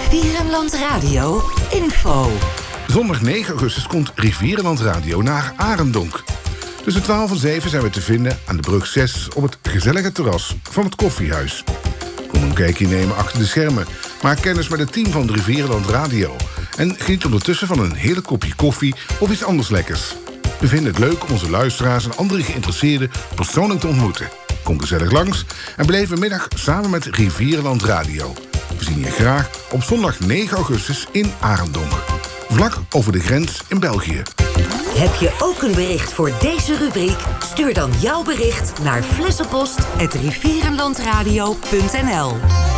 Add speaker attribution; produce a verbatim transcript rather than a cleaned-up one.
Speaker 1: Rivierenland Radio info.
Speaker 2: Zondag negen augustus komt Rivierenland Radio naar Arendonk. Tussen twaalf en zeven zijn we te vinden aan de brug zes op het gezellige terras van het koffiehuis. Kom een kijkje nemen achter de schermen. Maak kennis met het team van Rivierenland Radio. En geniet ondertussen van een hele kopje koffie of iets anders lekkers. We vinden het leuk om onze luisteraars en andere geïnteresseerden persoonlijk te ontmoeten. Kom gezellig langs en beleef een middag samen met Rivierenland Radio. We zien je graag op zondag negen augustus in Arendonk. Vlak over de grens in België.
Speaker 1: Heb je ook een bericht voor deze rubriek? Stuur dan jouw bericht naar flessenpost apenstaartje rivierenlandradio punt n l.